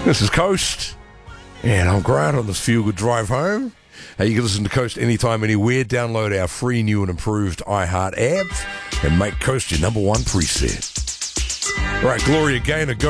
This is Coast, and I'm Grant on this feel-good drive home. Hey, you can listen to Coast anytime, anywhere. Download our free, new and improved iHeart app and make Coast your number one preset. All right, Gloria Gaynor, go.